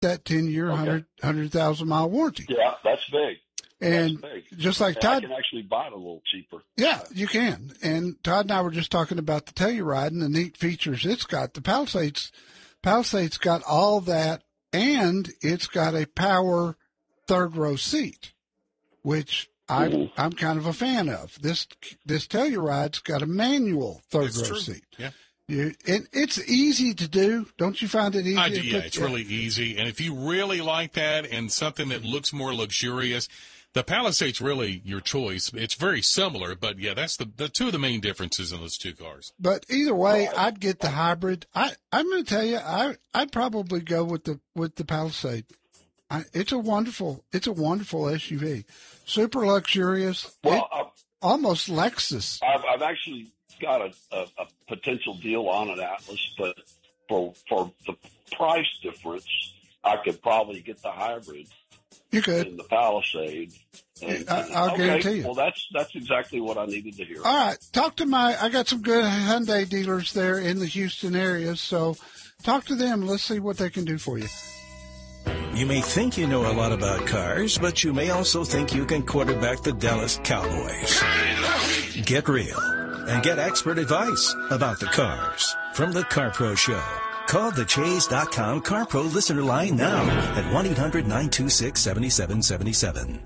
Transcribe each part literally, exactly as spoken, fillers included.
that ten-year, Okay. one hundred hundred thousand mile warranty. Yeah, that's big. And that's big. just like And Todd, I can actually buy it a little cheaper. yeah, you can. And Todd and I were just talking about the Telluride and the neat features it's got. The Palisades, Palisades got all that, and it's got a power third row seat, which I, Mhm. I'm kind of a fan of. This this Telluride's got a manual third It's row true. seat. Yeah. You, and it's easy to do. Don't you find it easy? I do, to yeah, put- it's really easy. And if you really like that and something that looks more luxurious, the Palisade's really your choice. It's very similar, but yeah, that's the, the two of the main differences in those two cars. But either way, I'd get the hybrid. I, I'm going to tell you, I, I'd probably go with the with the Palisade. I, it's a wonderful, it's a wonderful S U V, super luxurious, Well, it, I, almost Lexus. I've, I've actually got a, a, a potential deal on an Atlas, but for for the price difference, I could probably get the hybrid You could. in the Palisade. And, I- I'll okay, guarantee you. Well, that's that's exactly what I needed to hear. All right, talk to my. I got some good Hyundai dealers there in the Houston area, so talk to them. Let's see what they can do for you. You may think you know a lot about cars, but you may also think you can quarterback the Dallas Cowboys. Get real and get expert advice about the cars from the CarPro Show. Call the Chase dot com CarPro listener line now at one eight hundred nine two six seven seven seven seven.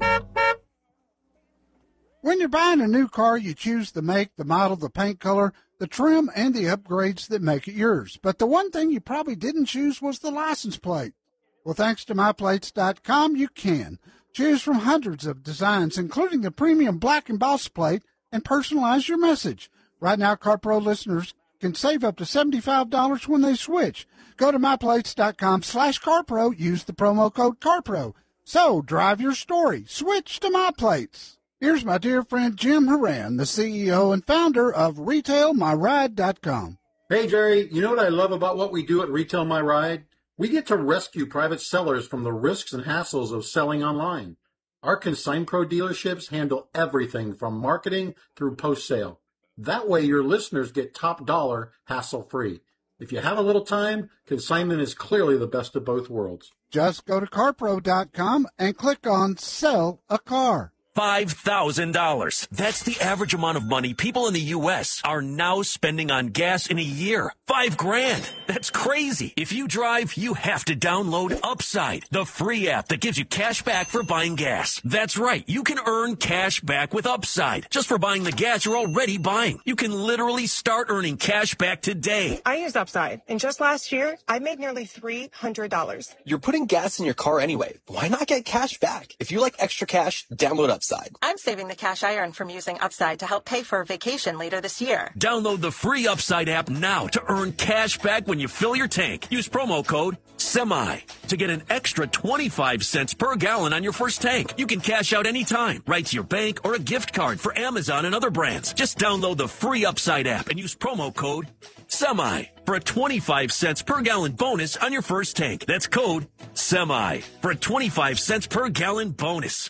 When you're buying a new car, you choose the make, the model, the paint color, the trim, and the upgrades that make it yours. But the one thing you probably didn't choose was the license plate. Well, thanks to my plates dot com, you can. Choose from hundreds of designs, including the premium black embossed plate, and personalize your message. Right now, CarPro listeners can save up to seventy-five dollars when they switch. Go to my plates dot com slash CarPro. Use the promo code CarPro. So, drive your story. Switch to My Plates. Here's my dear friend Jim Horan, the C E O and founder of retail my ride dot com. Hey, Jerry, you know what I love about what we do at Retail My Ride? We get to rescue private sellers from the risks and hassles of selling online. Our Consign Pro dealerships handle everything from marketing through post-sale. That way your listeners get top dollar hassle-free. If you have a little time, consignment is clearly the best of both worlds. Just go to CarPro dot com and click on Sell a Car. five thousand dollars. That's the average amount of money people in the U S are now spending on gas in a year. Five grand. That's crazy. If you drive, you have to download Upside, the free app that gives you cash back for buying gas. That's right. You can earn cash back with Upside just for buying the gas you're already buying. You can literally start earning cash back today. I used Upside, and just last year, I made nearly three hundred dollars. You're putting gas in your car anyway. Why not get cash back? If you like extra cash, download Upside. I'm saving the cash I earn from using Upside to help pay for a vacation later this year. Download the free Upside app now to earn cash back when you fill your tank. Use promo code SEMI to get an extra twenty-five cents per gallon on your first tank. You can cash out anytime, right to your bank or a gift card for Amazon and other brands. Just download the free Upside app and use promo code SEMI for a twenty-five cents per gallon bonus on your first tank. That's code SEMI for a twenty-five cents per gallon bonus.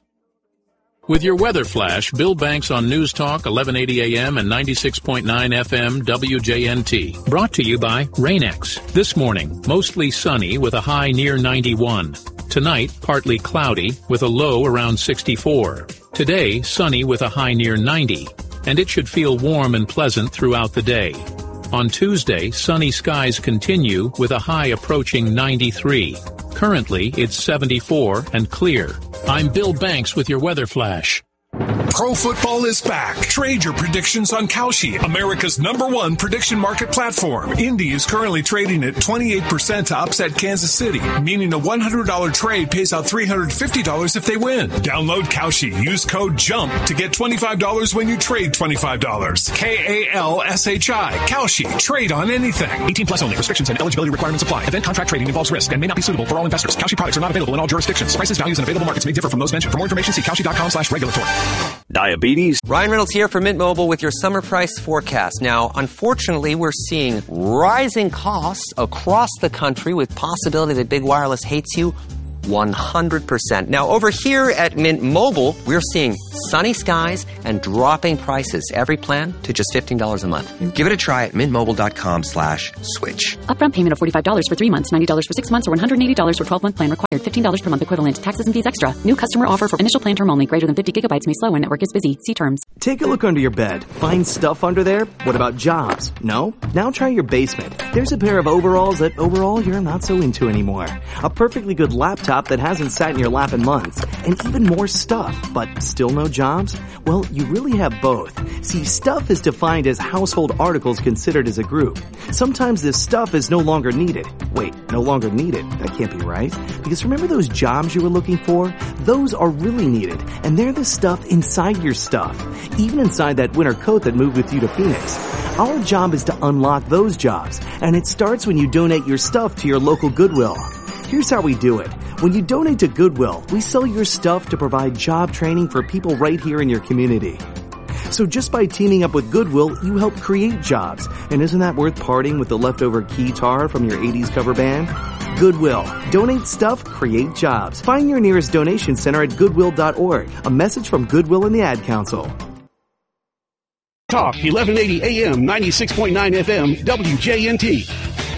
With your weather flash, Bill Banks on News Talk, eleven eighty A M and ninety-six point nine F M W J N T. Brought to you by Rain-X. This morning, mostly sunny with a high near ninety-one. Tonight, partly cloudy with a low around sixty-four. Today, sunny with a high near ninety. And it should feel warm and pleasant throughout the day. On Tuesday, sunny skies continue with a high approaching ninety-three. Currently, it's seventy-four and clear. I'm Bill Banks with your weather flash. Pro football is back. Trade your predictions on Kalshi, America's number one prediction market platform. Indy is currently trading at twenty-eight percent to upset Kansas City, meaning a one hundred dollars trade pays out three hundred fifty dollars if they win. Download Kalshi. Use code JUMP to get twenty-five dollars when you trade twenty-five dollars. K A L S H I. Kalshi. Trade on anything. eighteen plus only. Restrictions and eligibility requirements apply. Event contract trading involves risk and may not be suitable for all investors. Kalshi products are not available in all jurisdictions. Prices, values, and available markets may differ from those mentioned. For more information, see Kalshi.com slash regulatory. Diabetes. Ryan Reynolds here for Mint Mobile with your summer price forecast. Now, unfortunately, we're seeing rising costs across the country with possibility that big wireless hates you one hundred percent. Now, over here at Mint Mobile, we're seeing sunny skies and dropping prices. Every plan to just fifteen dollars a month. Give it a try at mintmobile.com slash switch. Upfront payment of forty-five dollars for three months, ninety dollars for six months, or one hundred eighty dollars for twelve-month plan required. fifteen dollars per month equivalent. Taxes and fees extra. New customer offer for initial plan term only. Greater than fifty gigabytes may slow when network is busy. See terms. Take a look under your bed. Find stuff under there? What about jobs? No? Now try your basement. There's a pair of overalls that overall you're not so into anymore. A perfectly good laptop that hasn't sat in your lap in months. And even more stuff, but still no jobs? Well, you really have both. See, stuff is defined as household articles considered as a group. Sometimes this stuff is no longer needed. Wait, no longer needed? That can't be right. Because remember those jobs you were looking for? Those are really needed. And they're the stuff inside your stuff. Even inside that winter coat that moved with you to Phoenix. Our job is to unlock those jobs. And it starts when you donate your stuff to your local Goodwill. Here's how we do it. When you donate to Goodwill, we sell your stuff to provide job training for people right here in your community. So just by teaming up with Goodwill, you help create jobs. And isn't that worth parting with the leftover guitar from your eighties cover band? Goodwill. Donate stuff, create jobs. Find your nearest donation center at goodwill dot org. A message from Goodwill and the Ad Council. Talk eleven eighty A M, ninety-six point nine F M, W J N T.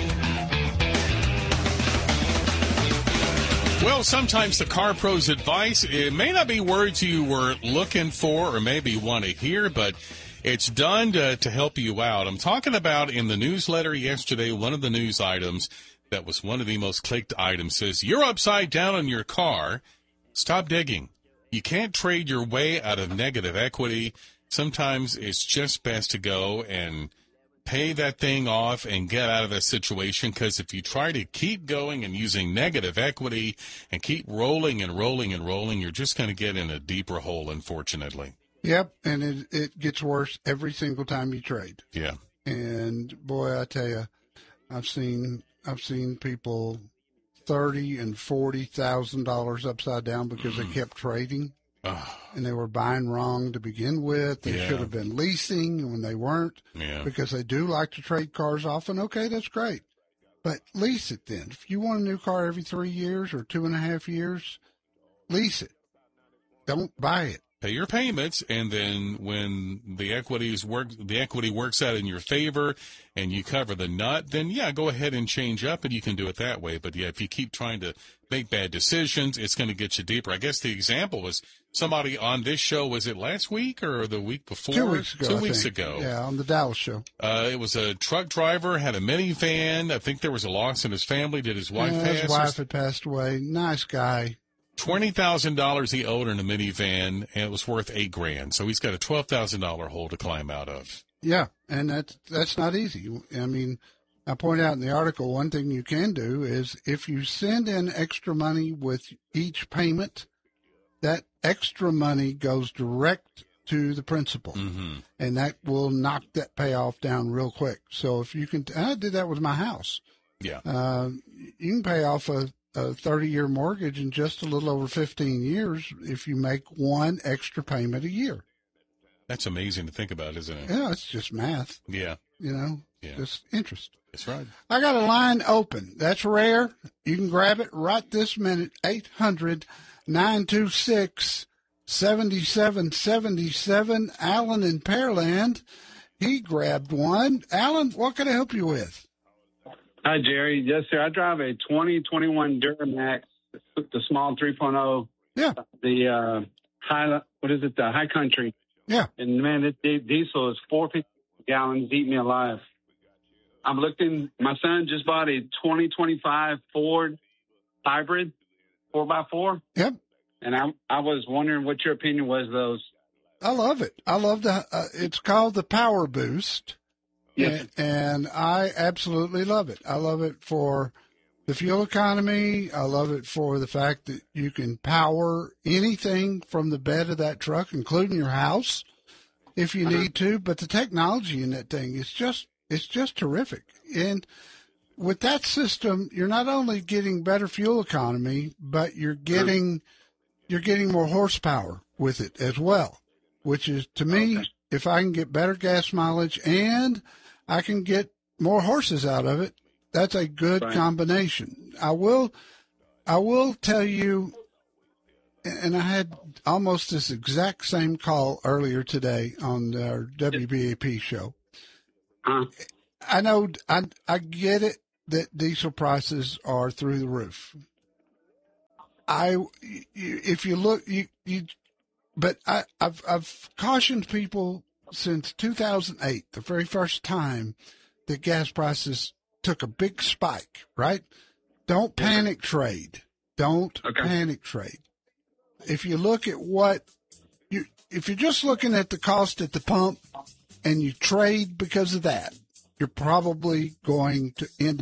Well, sometimes the Car Pro's advice, it may not be words you were looking for or maybe want to hear, but it's done to, to help you out. I'm talking about in the newsletter yesterday, one of the news items that was one of the most clicked items says, you're upside down on your car. Stop digging. You can't trade your way out of negative equity. Sometimes it's just best to go and pay that thing off and get out of that situation, because if you try to keep going and using negative equity and keep rolling and rolling and rolling, you're just going to get in a deeper hole, unfortunately. Yep, and it, it gets worse every single time you trade. Yeah. And, boy, I tell you, I've seen I've seen people thirty and forty thousand dollars upside down because they kept trading. Oh. And they were buying wrong to begin with. They Yeah. should have been leasing when they weren't, Yeah. because they do like to trade cars often. Okay, that's great. But lease it then. If you want a new car every three years or two and a half years, lease it. Don't buy it. Pay your payments, and then when the equities work, the equity works out in your favor, and you cover the nut, then yeah, go ahead and change up, and you can do it that way. But yeah, if you keep trying to make bad decisions, it's going to get you deeper. I guess the example was somebody on this show. Was it last week or the week before? Two weeks ago. Two I weeks think. ago. Yeah, on the Dallas show. Uh, it was a truck driver, had a minivan. I think there was a loss in his family. Did his wife Yeah, pass? his wife had passed away. Nice guy. Twenty thousand dollars he owed in a minivan, and it was worth eight grand. So he's got a twelve thousand dollar hole to climb out of. Yeah, and that's that's not easy. I mean, I point out in the article, one thing you can do is if you send in extra money with each payment, that extra money goes direct to the principal, mm-hmm. and that will knock that payoff down real quick. So if you can, and I did that with my house. Yeah, uh, you can pay off a. a thirty-year mortgage in just a little over fifteen years if you make one extra payment a year. That's amazing to think about, isn't it? Yeah, it's just math. Yeah. You know, yeah. just interest. That's right. I got a line open. That's rare. You can grab it right this minute, eight hundred, nine two six, seven seven seven seven. Alan in Pearland, he grabbed one. Alan, what can I help you with? Hi, Jerry. Yes, sir. I drive a twenty twenty-one Duramax, the small three point oh. Yeah. The uh, high, what is it? The High Country. Yeah. And man, this diesel is four fifty gallons. Eat me alive. I'm looking. My son just bought a twenty twenty-five Ford hybrid, four by four. Yep. And I, I was wondering what your opinion was. Those. I love it. I love the. Uh, it's called the Power Boost. Yes. And, and I absolutely love it. I love it for the fuel economy. I love it for the fact that you can power anything from the bed of that truck, including your house, if you Uh-huh. need to. But the technology in that thing is just, it's just terrific. And with that system, you're not only getting better fuel economy, but you're getting, you're getting more horsepower with it as well, which is, to me, Okay. if I can get better gas mileage and I can get more horses out of it, that's a good Right. combination. I will I will tell you, and I had almost this exact same call earlier today on our W B A P show. Uh, I know, I, I get it that diesel prices are through the roof. I, you, if you look, you, you, but I, I've, I've cautioned people since two thousand eight, the very first time that gas prices took a big spike, right? Don't panic trade. Don't Okay. panic trade. If you look at what you, if you're just looking at the cost at the pump and you trade because of that, you're probably going to end